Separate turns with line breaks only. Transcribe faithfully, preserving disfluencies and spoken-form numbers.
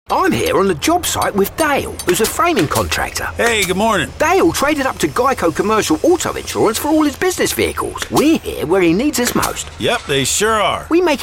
I'm here on the job site with Dale, who's a framing contractor.
Hey, good morning.
Dale traded up to Geico Commercial Auto Insurance for all his business vehicles. We're here where he needs us most.
Yep, they sure are.
We make